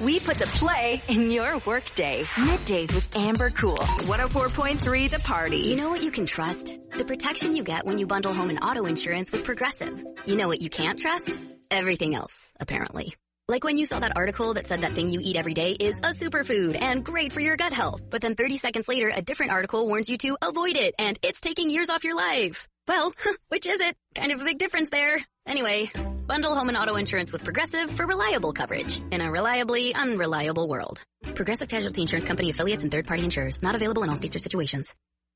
We put the play in your workday. Middays with Amber Cool. 104.3 The Party. You know what you can trust? The protection you get when you bundle home and auto insurance with Progressive. You know what you can't trust? Everything else, apparently. Like when you saw that article that said that thing you eat every day is a superfood and great for your gut health. But then 30 seconds later, a different article warns you to avoid it and it's taking years off your life. Well, which is it? Kind of a big difference there. Anyway, bundle home and auto insurance with Progressive for reliable coverage in a reliably unreliable world. Progressive Casualty Insurance Company affiliates and third-party insurers. Not available in all states or situations.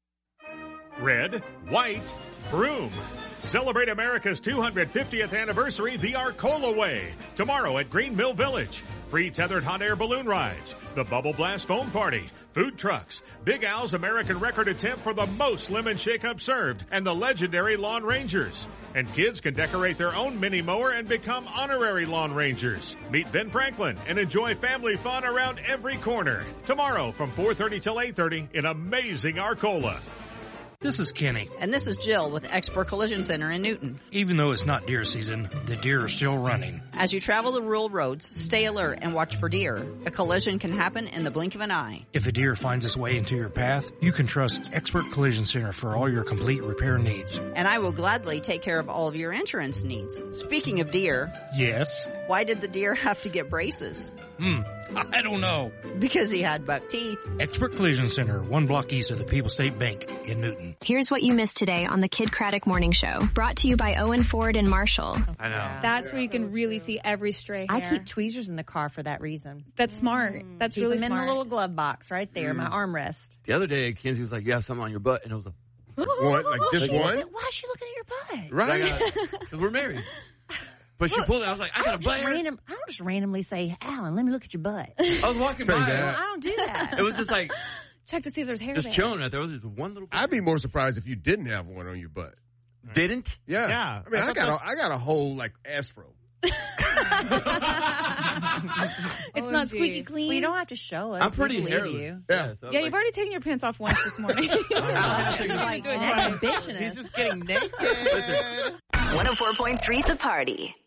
Red, white, broom. Celebrate America's 250th anniversary the Arcola way. Tomorrow at Green Mill Village. Free tethered hot air balloon rides. The Bubble Blast foam party. Food trucks. Big Al's American record attempt for the most lemon shake-up served. And the legendary Lawn Rangers. And kids can decorate their own mini mower and become honorary Lawn Rangers. Meet Ben Franklin and enjoy family fun around every corner. Tomorrow from 4:30 till 8:30 in amazing Arcola. This is Kenny. And this is Jill with Expert Collision Center in Newton. Even though it's not deer season, the deer are still running. As you travel the rural roads, stay alert and watch for deer. A collision can happen in the blink of an eye. If a deer finds its way into your path, you can trust Expert Collision Center for all your complete repair needs. And I will gladly take care of all of your insurance needs. Speaking of deer. Yes? Why did the deer have to get braces? I don't know. Because he had buck teeth. Expert Collision Center, 1 block east of the People's State Bank in Newton. Here's what you missed today on the Kid Craddock Morning Show. Brought to you by Owen Ford and Marshall. I know. That's where you can really see every stray hair. I keep tweezers in the car for that reason. That's smart. That's really them smart. in the little glove box right there, my armrest. The other day, Kenzie was like, you have something on your butt. And I was like, what? Like this one? Why is she looking at your butt? Right. Because we're married. But she pulled it. I was like, I got a butt hair. I don't just randomly say, Alan, let me look at your butt. I was walking by. that. I don't do that. It was just like, Check to see if there's hair just there. chilling right there. There was just one little bit. I'd be more surprised if you didn't have one on your butt. Didn't? Yeah. Yeah. I mean, I got a whole, like, ass fro. It's not squeaky clean. Well, you don't have to show us. I'm pretty We believe hairless. you. Yeah. So Yeah, you've already taken your pants off once this morning. Like, Doing that's fine. bitching us. He's just getting naked. 104.3 The Party.